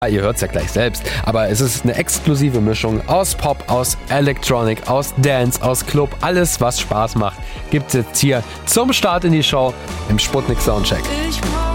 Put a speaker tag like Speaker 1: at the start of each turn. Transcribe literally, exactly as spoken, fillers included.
Speaker 1: Ihr hört es ja gleich selbst, aber es ist eine exklusive Mischung aus Pop, aus Electronic, aus Dance, aus Club. Alles, was Spaß macht, gibt es jetzt hier zum Start in die Show im Sputnik Soundcheck.